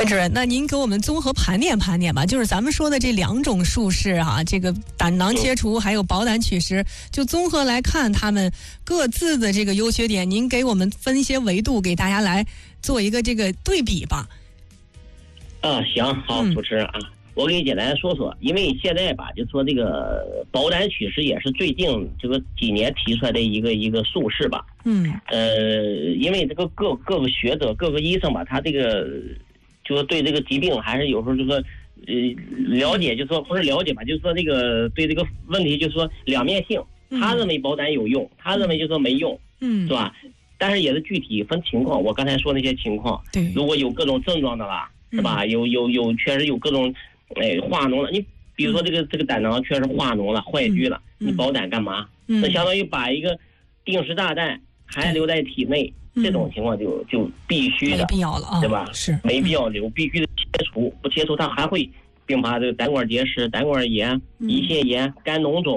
主任，那您给我们综合盘点盘点吧，就是咱们说的这2种术式啊，这个胆囊切除还有保胆取食，就综合来看他们各自的这个优缺点，您给我们分一些维度，给大家来做一个这个对比吧。 行，好，主持人啊，我给你简单说说，因为现在吧，就说这个保胆取食也是最近这个几年提出来的一个术式吧。因为这个各个学者、各个医生吧，他这个就是对这个疾病还是有时候就说了解，就说不是了解吧，就是说这个对这个问题就是说两面性。他认为保胆有用，他认为就说没用，是吧？但是也是具体分情况，我刚才说那些情况， 对， 如果有各种症状的啦，是吧？有确实有各种化脓了，你比如说这个胆囊确实化脓了、坏疽了，你保胆干嘛？那相当于把一个定时炸弹还留在体内，这种情况就必须的， 没必要了啊， 对吧？ 是没必要留，必须的切除，不切除它还会并发这个胆管结石、胆管炎、胰腺炎、肝脓肿。